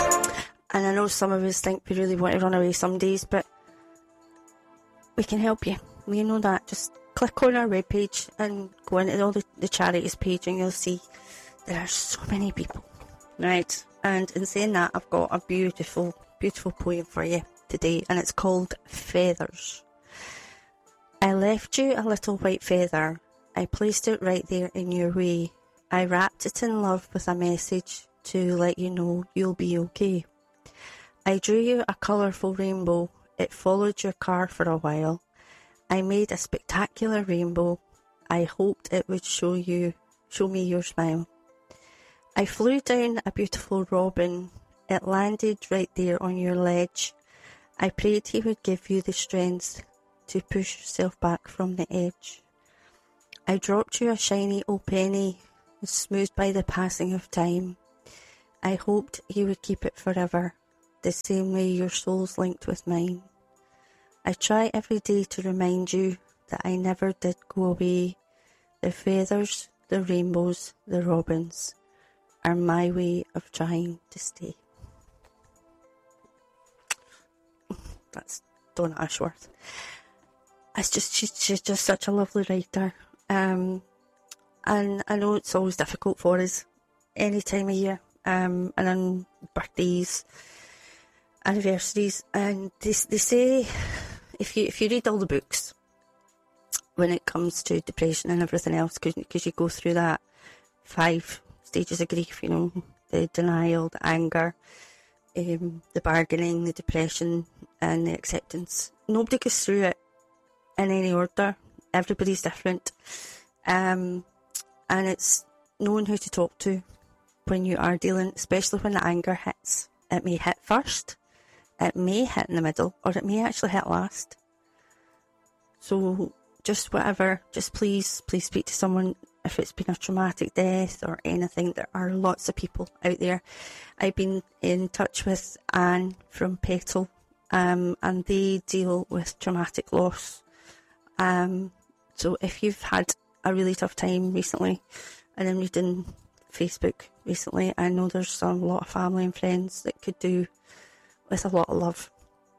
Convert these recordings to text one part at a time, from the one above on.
And I know some of us think we really want to run away some days, but we can help you. We know that. Just click on our webpage and go into all the charities page and you'll see there are so many people. Right, and in saying that, I've got a beautiful, beautiful poem for you today, and it's called Feathers. I left you a little white feather. I placed it right there in your way. I wrapped it in love with a message to let you know you'll be okay. I drew you a colourful rainbow. It followed your car for a while. I made a spectacular rainbow. I hoped it would show me your smile. I flew down a beautiful robin. It landed right there on your ledge. I prayed he would give you the strength to push yourself back from the edge. I dropped you a shiny old penny, smoothed by the passing of time. I hoped he would keep it forever, the same way your soul's linked with mine. I try every day to remind you that I never did go away. The feathers, the rainbows, the robins are my way of trying to stay. That's Donna Ashworth. She's just such a lovely writer. And I know it's always difficult for us any time of year, and on birthdays, anniversaries, and they say if you read all the books when it comes to depression and everything else, because you go through that 5 stages of grief, you know, the denial, the anger, the bargaining, the depression, and the acceptance. Nobody goes through it in any order. Everybody's different, and it's knowing who to talk to when you are dealing, especially when the anger hits. It may hit first, it may hit in the middle, or it may actually hit last. So just whatever, just please speak to someone if it's been a traumatic death or anything. There are lots of people out there. I've been in touch with Anne from Petal, and they deal with traumatic loss. So if you've had a really tough time recently, and then reading Facebook recently, I know there's a lot of family and friends that could do with a lot of love.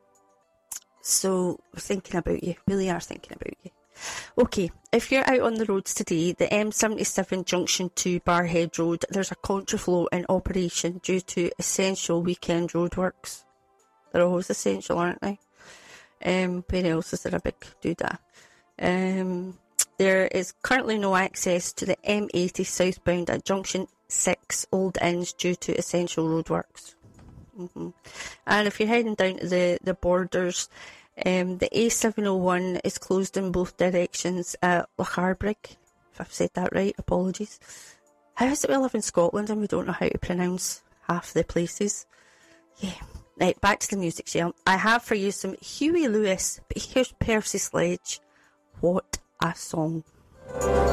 So we're thinking about you, really are thinking about you. Okay, if you're out on the roads today, the M77 junction to Barhead Road, there's a contraflow in operation due to essential weekend roadworks. They're always essential, aren't they? Where else is there a big doodah? There is currently no access to the M80 southbound at junction 6 Old Inns due to essential roadworks. And if you're heading down to the borders, the A701 is closed in both directions at Locharbrigg. If I've said that right, apologies. How is it we live in Scotland and we don't know how to pronounce half the places? Yeah. Right, back to the music, Shell. I have for you some Huey Lewis, but here's Percy Sledge. What a song.